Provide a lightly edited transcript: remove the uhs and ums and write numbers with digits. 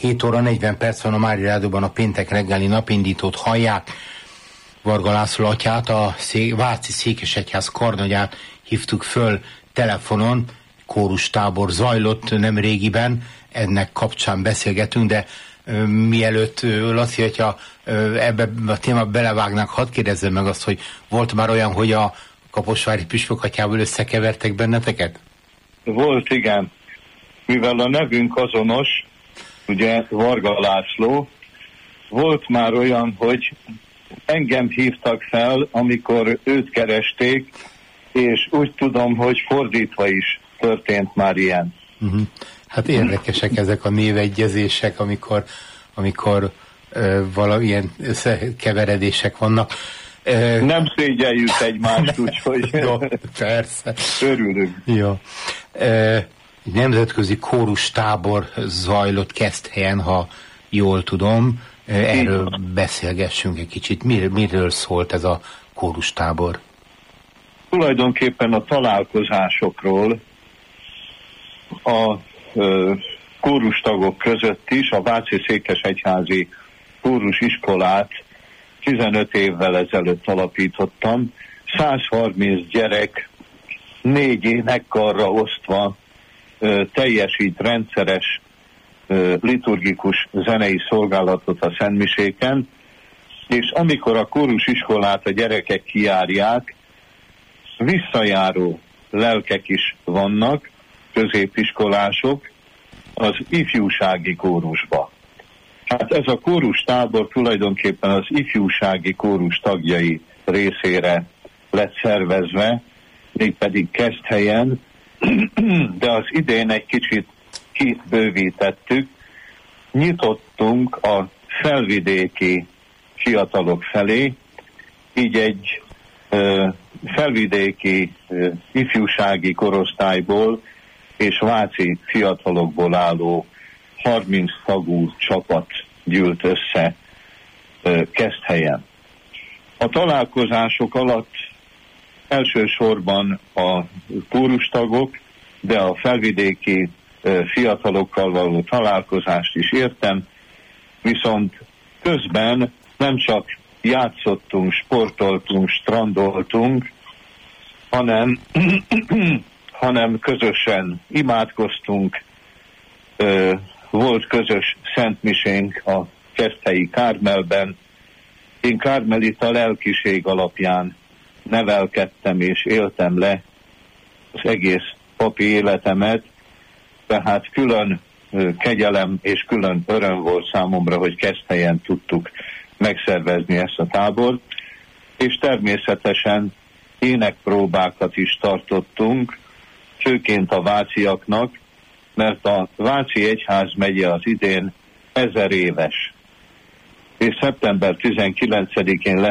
7 óra 40 perc van a Mária Rádióban, a péntek reggeli napindítót hallják. Varga László atyát, a Váci Székesegyház karnagyát hívtuk föl telefonon. Kórustábor zajlott nem régiben, ennek kapcsán beszélgetünk, de mielőtt Laci atya ebbe a témába belevágnak, hadd kérdezzem meg azt, hogy volt már olyan, hogy a kaposvári püspökatyával összekevertek benneteket? Volt, igen. Mivel a nevünk azonos, ugye Varga László, volt már olyan, hogy engem hívtak fel, amikor őt keresték, és úgy tudom, hogy fordítva is történt már ilyen. Hát érdekesek ezek a névegyezések, amikor valamilyen összekeveredések vannak. Nem szégyeljük egymást, úgyhogy jó, persze. Örülünk. Jó. Nemzetközi kórustábor zajlott Keszthelyen, ha jól tudom. Erről beszélgessünk egy kicsit. Miről szólt ez a kórustábor? Tulajdonképpen a találkozásokról, a kórustagok között is. A Váci Székesegyházi kórusiskolát 15 évvel ezelőtt alapítottam. 130 gyerek 4 énekkarra osztva teljesít rendszeres liturgikus zenei szolgálatot a szentmiséken, és amikor a kórusiskolát a gyerekek kijárják, visszajáró lelkek is vannak, középiskolások, az ifjúsági kórusba. Hát ez a kórustábor tulajdonképpen az ifjúsági kórus tagjai részére lett szervezve, mégpedig Keszthelyen, de az idén egy kicsit kibővítettük. Nyitottunk a felvidéki fiatalok felé, így egy felvidéki ifjúsági korosztályból és váci fiatalokból álló 30 tagú csapat gyűlt össze Keszthelyen. A találkozások alatt elsősorban a kórustagok, de a felvidéki fiatalokkal való találkozást is értem, viszont közben nem csak játszottunk, sportoltunk, strandoltunk, hanem közösen imádkoztunk, volt közös szentmisénk a keszthelyi Kármelben. Én kármelita lelkiség alapján nevelkedtem és éltem le az egész papi életemet, tehát külön kegyelem és külön öröm volt számomra, hogy Keszthelyen tudtuk megszervezni ezt a tábort, és természetesen énekpróbákat is tartottunk, főként a váciaknak, mert a Váci Egyházmegye az idén 1000 éves, és szeptember 19-én